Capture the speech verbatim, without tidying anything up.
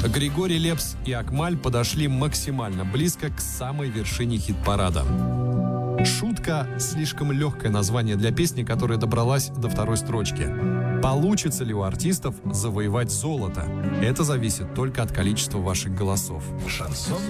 Григорий Лепс и Акмаль подошли максимально близко к самой вершине хит-парада. «Шутка» — слишком легкое название для песни, которая добралась до второй строчки. Получится ли у артистов завоевать золото? Это зависит только от количества ваших голосов. Шансон